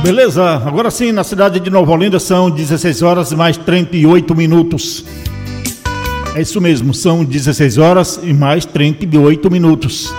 Beleza, agora sim, na cidade de Nova Olinda são 16 horas e mais 38 minutos. É isso mesmo, são 16 horas e mais 38 minutos.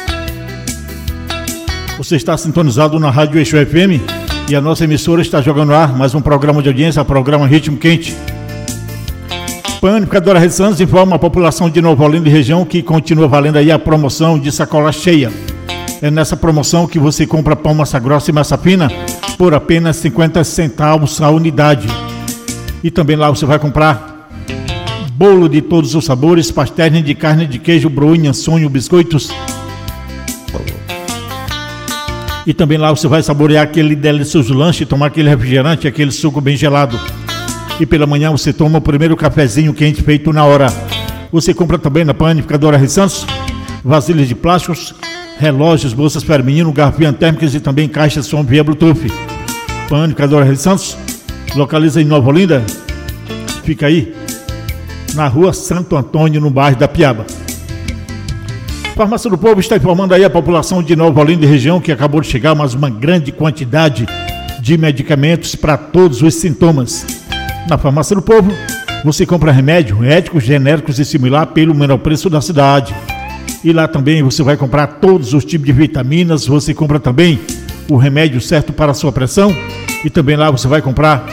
Você está sintonizado na Rádio Eixo FM e a nossa emissora está jogando no ar mais um programa de audiência, programa Ritmo Quente. Panificadora Rede Santos informa a população de Nova Olinda e região que continua valendo aí a promoção de sacola cheia. É nessa promoção que você compra pão massa grossa e massa fina por apenas 50 centavos a unidade. E também lá você vai comprar bolo de todos os sabores, pastéis de carne, de queijo, broinha, sonho, biscoitos. E também lá você vai saborear aquele delicioso lanche, tomar aquele refrigerante, aquele suco bem gelado. E pela manhã você toma o primeiro cafezinho quente feito na hora. Você compra também na Panificadora Rede Santos vasilhas de plásticos, relógios, bolsas para menino, garrafinhas térmicas e também caixas de som via Bluetooth. Panificadora Rede Santos localiza em Nova Olinda, fica aí na rua Santo Antônio, no bairro da Piaba. Farmácia do Povo está informando aí a população de Nova Olinda e região que acabou de chegar mais uma grande quantidade de medicamentos para todos os sintomas. Na Farmácia do Povo você compra remédio, éticos, genéricos e similar pelo menor preço da cidade. E lá também você vai comprar todos os tipos de vitaminas, você compra também o remédio certo para a sua pressão e também lá você vai comprar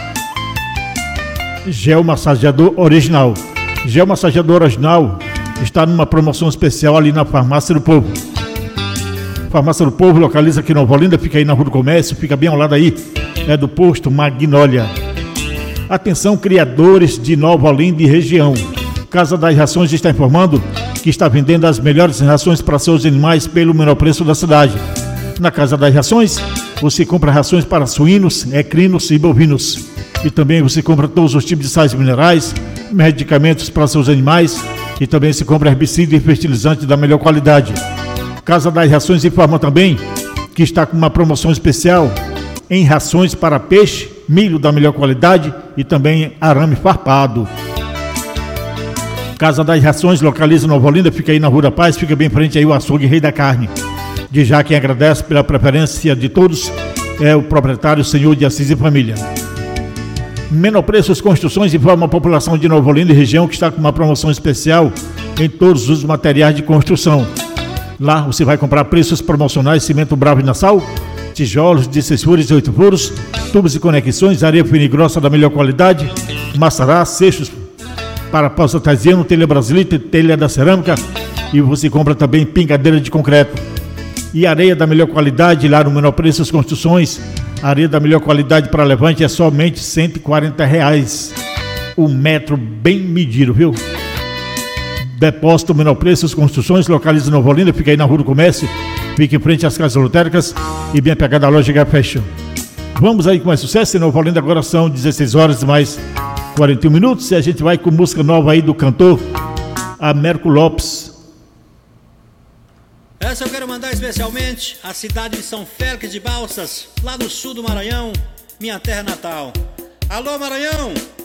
gel massageador original. Gel massageador original está numa promoção especial ali na Farmácia do Povo. Farmácia do Povo localiza aqui em Nova Olinda, fica aí na Rua do Comércio, fica bem ao lado aí, do posto Magnólia. Atenção, criadores de Nova Olinda e região. Casa das Rações está informando que está vendendo as melhores rações para seus animais pelo menor preço da cidade. Na Casa das Rações, você compra rações para suínos, equinos e bovinos. E também você compra todos os tipos de sais minerais, medicamentos para seus animais e também se compra herbicida e fertilizante da melhor qualidade. Casa das Rações informa também que está com uma promoção especial em rações para peixe, milho da melhor qualidade e também arame farpado. Casa das Rações localiza em Nova Olinda, fica aí na Rua da Paz, fica bem em frente aí o açougue Rei da Carne. De já quem agradece pela preferência de todos é o proprietário, senhor de Assis e Família. Menor Preços Construções informa a população de Nova Olinda e região que está com uma promoção especial em todos os materiais de construção. Lá você vai comprar preços promocionais, cimento bravo e nassau, tijolos de 6 furos e 8 furos, tubos e conexões, areia fina e grossa da melhor qualidade, maçará, cestos para pausa artesiano, telha brasilita, telha da cerâmica e você compra também pingadeira de concreto. E areia da melhor qualidade lá no Menor Preços Construções. Areia da melhor qualidade para levante é somente R$140 o metro, bem medido, viu? Depósito Menor Preços Construções, localiza em Nova Olinda, fica aí na Rua do Comércio, fica em frente às casas lotéricas e bem pegada a loja H Fashion. Vamos aí com mais sucesso em Nova Olinda, agora são 16 horas mais 41 minutos e a gente vai com música nova aí do cantor Américo Lopes. Essa eu quero mandar especialmente à cidade de São Félix de Balsas, lá no sul do Maranhão, minha terra natal. Alô, Maranhão!